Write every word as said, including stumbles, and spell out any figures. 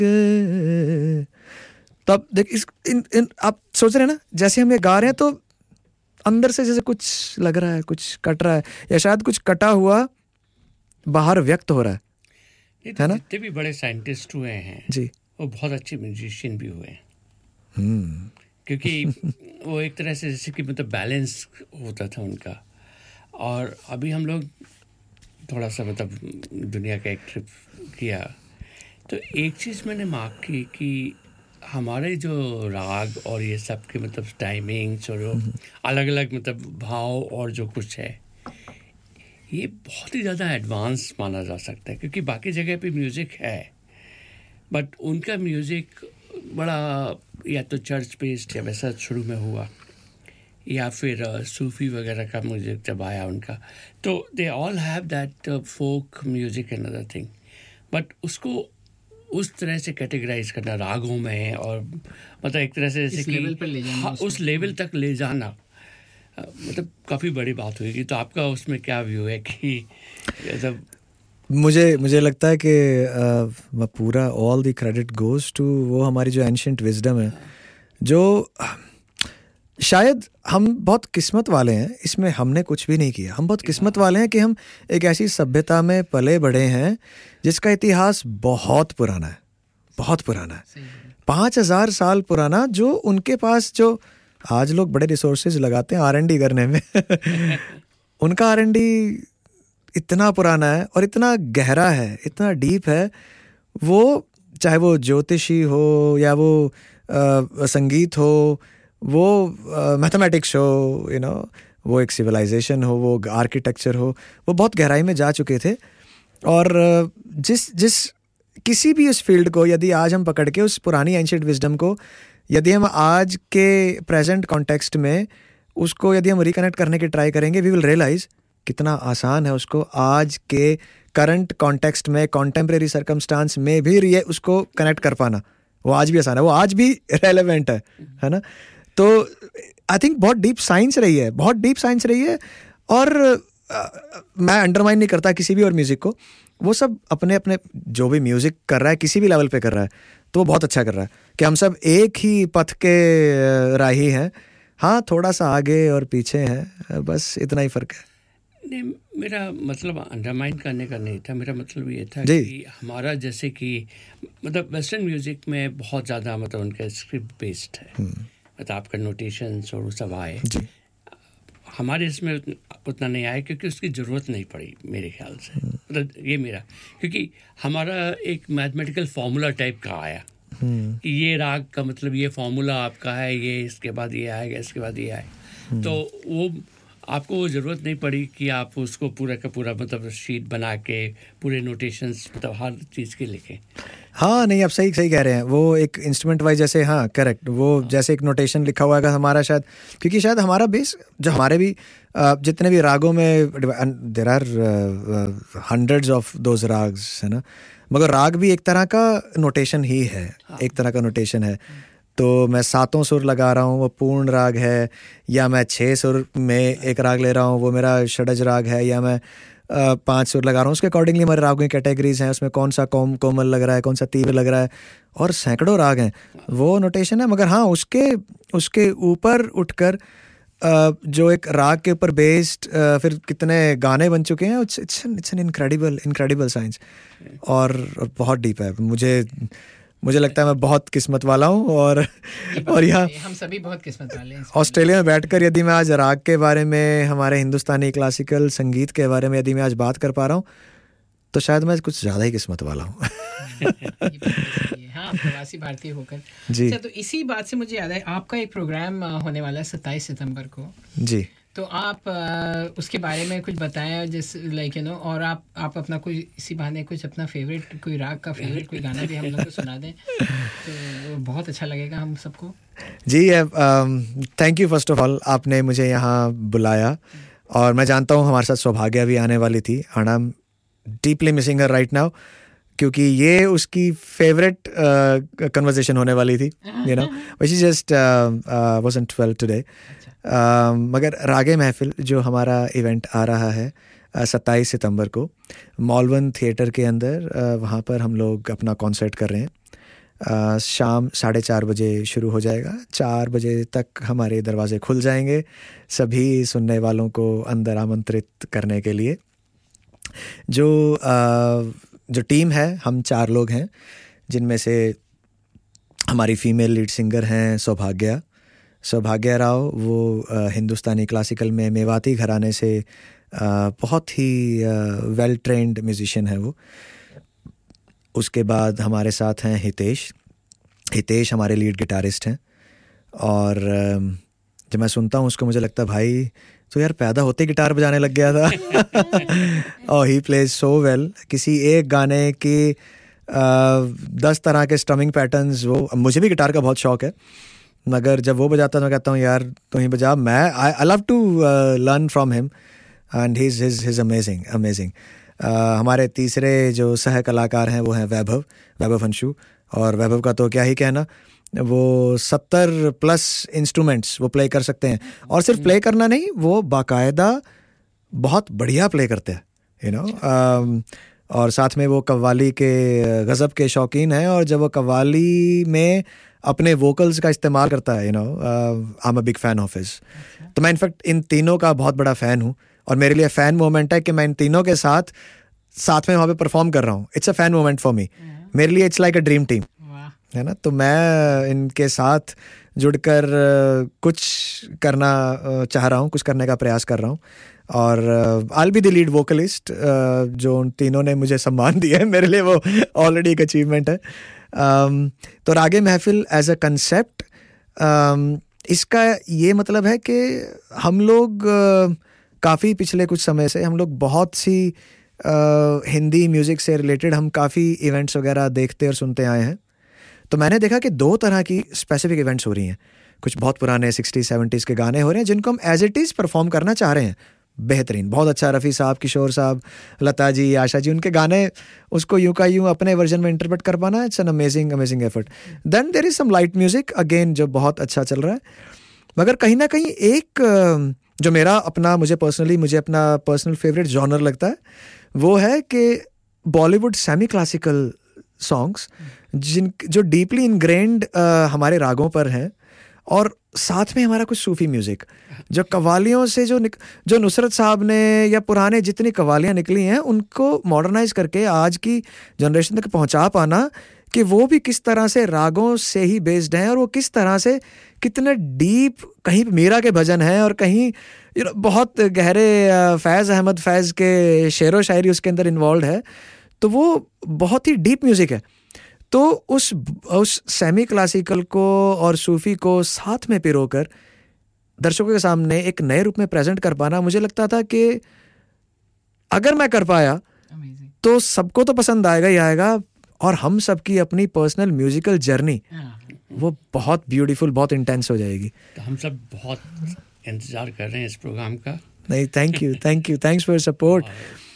तब देख इस इन, इन आप सोच रहे हैं ना, जैसे हम ये गा रहे हैं तो अंदर से जैसे कुछ लग रहा है, कुछ कट रहा है, या शायद कुछ कटा हुआ बाहर व्यक्त हो रहा है, है ना? जितने भी बड़े साइंटिस्ट हुए हैं जी, वो बहुत अच्छे म्यूजिशियन भी हुए हैं। हम्म क्योंकि वो एक तरह से जैसे कि मतलब बैलेंस होता था उनका। और अभी हम लोग थोड़ा सा मतलब दुनिया का एक ट्रिप किया तो एक चीज़ मैंने मार्क की कि हमारे जो राग और ये सब के मतलब टाइमिंग्स और अलग अलग मतलब भाव और जो कुछ है ये बहुत ही ज़्यादा एडवांस माना जा सकता है। क्योंकि बाकी जगह पे म्यूज़िक है बट उनका म्यूज़िक बड़ा या तो चर्च बेस्ड या वैसा शुरू में हुआ या फिर सूफी वगैरह का म्यूज़िक जब आया उनका, तो they all have that folk music and other thing. But उसको उस तरह से कैटेगराइज करना रागों में और मतलब एक तरह से जैसे कि हाँ, उस लेवल तक ले जाना मतलब काफ़ी बड़ी बात हुई। तो आपका उसमें क्या व्यू है कि मतलब मुझे मुझे लगता है कि पूरा all the credit goes to वो हमारी जो एंशिएंट विजडम है, जो शायद हम बहुत किस्मत वाले हैं, इसमें हमने कुछ भी नहीं किया। हम बहुत किस्मत वाले हैं कि हम एक ऐसी सभ्यता में पले बड़े हैं जिसका इतिहास बहुत पुराना है, बहुत पुराना है, पाँच हजार साल पुराना, जो उनके पास जो आज लोग बड़े रिसोर्सेज लगाते हैं आर एन डी करने में उनका आर एन डी इतना पुराना है और इतना गहरा है, इतना डीप है। वो चाहे वो ज्योतिषी हो या वो आ, संगीत हो, वो मैथमेटिक्स हो, यू नो, वो एक सिविलाइजेशन हो, वो आर्किटेक्चर हो, वो बहुत गहराई में जा चुके थे। और जिस जिस किसी भी उस फील्ड को यदि आज हम पकड़ के उस पुरानी एंशिएंट विजडम को यदि हम आज के प्रेजेंट कॉन्टेक्स्ट में उसको यदि हम रिकनेक्ट करने की ट्राई करेंगे, वी विल रियलाइज कितना आसान है उसको आज के करंट कॉन्टेक्स्ट में, कॉन्टेम्प्रेरी सर्कमस्टांस में भी ये उसको कनेक्ट कर पाना। वो आज भी आसान है, वो आज भी रेलेवेंट है, है ना? तो आई थिंक बहुत डीप साइंस रही है, बहुत डीप साइंस रही है। और आ, मैं अंडरमाइन नहीं करता किसी भी और म्यूज़िक को, वो सब अपने अपने जो भी म्यूज़िक कर रहा है किसी भी लेवल पे कर रहा है तो वो बहुत अच्छा कर रहा है कि हम सब एक ही पथ के राही हैं। हाँ, थोड़ा सा आगे और पीछे हैं, बस इतना ही फ़र्क है। नहीं, मेरा मतलब अंडरमाइन करने का नहीं था, मेरा मतलब ये था कि हमारा जैसे कि मतलब वेस्टर्न म्यूज़िक में बहुत ज़्यादा मतलब उनका स्क्रिप्ट बेस्ड है, मतलब आपका नोटेशंस और वो सब आए। हमारे इसमें उतना नहीं आया क्योंकि उसकी ज़रूरत नहीं पड़ी मेरे ख्याल से, मतलब ये मेरा, क्योंकि हमारा एक मैथमेटिकल फार्मूला टाइप का आया कि ये राग का मतलब ये फार्मूला आपका है, ये इसके बाद ये आएगा, इसके बाद ये आए, तो वो आपको वो ज़रूरत नहीं पड़ी कि आप उसको पूरा का पूरा मतलब शीट बना के पूरे नोटेशंस मतलब हर चीज़ के लिखें। हाँ, नहीं, आप सही सही कह रहे हैं। वो एक इंस्ट्रूमेंट वाइज जैसे, हाँ करेक्ट, वो हाँ। जैसे एक नोटेशन लिखा हुआ है हमारा, शायद क्योंकि शायद हमारा बेस जो हमारे भी जितने भी रागों में there are hundreds of those ragas, है ना, मगर राग भी एक तरह का नोटेशन ही है, हाँ। एक तरह का नोटेशन है। तो मैं सातों सुर लगा रहा हूँ, वो पूर्ण राग है, या मैं छः सुर में एक राग ले रहा हूँ, वो मेरा षडज राग है, या मैं Uh, पांच सुर लगा रहा हूँ, उसके अकॉर्डिंगली हमारे रागों की कैटेगरीज हैं, उसमें कौन सा कोम कोमल लग रहा है, कौन सा तीव्र लग रहा है, और सैकड़ों राग हैं, वो नोटेशन है। मगर हाँ, उसके उसके ऊपर उठकर uh, जो एक राग के ऊपर बेस्ड uh, फिर कितने गाने बन चुके हैं, it's it's it's an incredible incredible science, और, और बहुत डीप है। मुझे मुझे लगता है मैं बहुत किस्मत वाला हूँ, और और यहाँ हम सभी बहुत किस्मत वाले हैं। ऑस्ट्रेलिया में बैठकर यदि मैं आज राग के बारे में, हमारे हिंदुस्तानी क्लासिकल संगीत के बारे में यदि मैं आज बात कर पा रहा हूँ तो शायद मैं कुछ ज़्यादा ही किस्मत वाला हूँ। हाँ, प्रवासी भारतीय होकर जी। अच्छा, तो इसी बात से मुझे याद है आपका एक प्रोग्राम होने वाला है सत्ताईस सितंबर को जी, तो आप आ, उसके बारे में कुछ बताएं, जिस लाइक यू नो, और आप आप अपना कोई इसी बहाने कुछ अपना फेवरेट कोई राग का फेवरेट कोई गाना भी हम लोग को सुना दें तो बहुत अच्छा लगेगा हम सबको। जी, thank you first of all, आपने मुझे यहाँ बुलाया, और मैं जानता हूँ हमारे साथ सौभाग्य भी आने वाली थी, and I am deeply missing her right now, क्योंकि ये उसकी फेवरेट कन्वर्सेशन होने वाली थी, you know, which is just wasn't well today. Uh, मगर रागे महफिल जो हमारा इवेंट आ रहा है सत्ताईस सितंबर को मॉलवन थिएटर के अंदर, uh, वहाँ पर हम लोग अपना कॉन्सर्ट कर रहे हैं, आ, शाम साढ़े चार बजे शुरू हो जाएगा। चार बजे तक हमारे दरवाजे खुल जाएंगे सभी सुनने वालों को अंदर आमंत्रित करने के लिए। जो आ, जो टीम है, हम चार लोग हैं, जिनमें से हमारी फीमेल लीड सिंगर हैं सौभाग्या सौभाग्या राव। वो आ, हिंदुस्तानी क्लासिकल में मेवाती घराने से आ, बहुत ही वेल ट्रेंड म्यूजिशियन है वो। उसके बाद हमारे साथ हैं हितेश हितेश हमारे लीड गिटारिस्ट हैं। और जब मैं सुनता हूँ उसको मुझे लगता है भाई तो यार पैदा होते गिटार बजाने लग गया था। और ही प्लेज सो वेल। किसी एक गाने की दस तरह के स्ट्रमिंग पैटर्न्स, वो मुझे भी गिटार का बहुत शौक है, मगर जब वो बजाता है मैं कहता हूँ यार तू ही बजा। मैं I love to learn from him and he is his amazing amazing. हमारे तीसरे जो सह कलाकार हैं वो हैं वैभव वैभव अंशु। और वैभव का तो क्या ही कहना, वो सत्तर प्लस इंस्ट्रूमेंट्स वो प्ले कर सकते हैं। और सिर्फ प्ले करना नहीं, वो बाकायदा बहुत बढ़िया प्ले करते हैं, यू नो। और साथ में वो कव्वाली के गज़ब के शौकीन हैं। और जब वो कव्वाली में अपने वोकल्स का इस्तेमाल करता है, you know, I am a big fan of his. तो मैं इनफैक्ट इन तीनों का बहुत बड़ा फ़ैन हूँ। और मेरे लिए फ़ैन मोमेंट है कि मैं इन तीनों के साथ साथ में वहाँ पे परफॉर्म कर रहा हूँ। It's a fan moment for me. मेरे लिए it's like a dream team, है ना। तो मैं इनके साथ जुड़कर कुछ करना चाह रहा हूँ, कुछ करने का प्रयास कर रहा हूँ। और I will be the lead vocalist. जो उन तीनों ने मुझे सम्मान दिया है, मेरे लिए वो ऑलरेडी एक अचीवमेंट है। um, तो रागे महफिल एज अ कंसेप्ट, इसका ये मतलब है कि हम लोग uh, काफ़ी पिछले कुछ समय से हम लोग बहुत सी uh, हिंदी म्यूज़िक से रिलेटेड हम काफ़ी इवेंट्स वगैरह देखते और सुनते आए हैं। तो मैंने देखा कि दो तरह की स्पेसिफिक इवेंट्स हो रही हैं। कुछ बहुत पुराने सिक्सटीज़ सेवेंटीज़ के गाने हो रहे हैं जिनको हम एज इट इज़ परफॉर्म करना चाह रहे हैं। बेहतरीन, बहुत अच्छा। रफ़ी साहब, किशोर साहब, लता जी, आशा जी, उनके गाने उसको यूं का यूं अपने वर्जन में इंटरप्रेट कर पाना, it's an amazing amazing effort. Then there is some light music again जो बहुत अच्छा चल रहा है। मगर कहीं ना कहीं एक जो मेरा अपना मुझे पर्सनली मुझे अपना पर्सनल फेवरेट जॉनर लगता है, वो है कि बॉलीवुड सेमी क्लासिकल सॉन्ग्स जिन जो डीपली इनग्रेन्ड हमारे रागों पर हैं। और साथ में हमारा कुछ सूफ़ी म्यूज़िक जो कव्वालियों से जो निक, जो नुसरत साहब ने या पुराने जितनी कव्वालियाँ निकली हैं उनको मॉडर्नाइज करके आज की जनरेशन तक पहुँचा पाना, कि वो भी किस तरह से रागों से ही बेस्ड हैं और वो किस तरह से कितने डीप, कहीं मीरा के भजन हैं और कहीं यू नो बहुत गहरे फैज़ अहमद फैज़ के शेर व शायरी उसके अंदर इन्वॉल्व है। तो वो बहुत ही डीप म्यूज़िक है। तो उस उस सेमी क्लासिकल को और सूफ़ी को साथ में पिरोकर दर्शकों के सामने एक नए रूप में प्रेजेंट कर पाना, मुझे लगता था कि अगर मैं कर पाया तो सबको तो पसंद आएगा ही आएगा। और हम सबकी अपनी पर्सनल म्यूजिकल जर्नी वो बहुत ब्यूटीफुल, बहुत इंटेंस हो जाएगी। तो हम सब बहुत इंतज़ार कर रहे हैं इस प्रोग्राम का। नहीं, thank you thank you thanks for support.